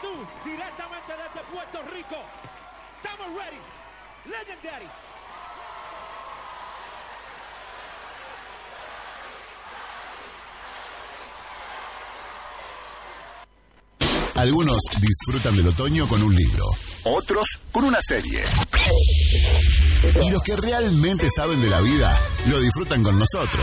Directamente desde Puerto Rico. Estamos ready. Legendary. Algunos disfrutan del otoño con un libro, otros con una serie. Y los que realmente saben de la vida lo disfrutan con nosotros.